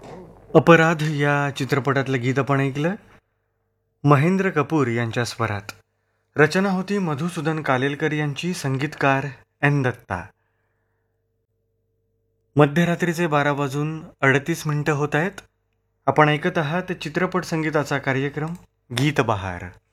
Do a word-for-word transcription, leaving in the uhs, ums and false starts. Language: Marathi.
अपराध या चित्रपटातलं गीत आपण ऐकलं महेंद्र कपूर यांच्या स्वरात. रचना होती मधुसूदन कालेलकर यांची, संगीतकार एन दत्ता. मध्यरात्रीचे बारा वाजून अडतीस मिनिटं होत आहेत. आपण ऐकत आहात चित्रपट संगीताचा कार्यक्रम गीत बहार.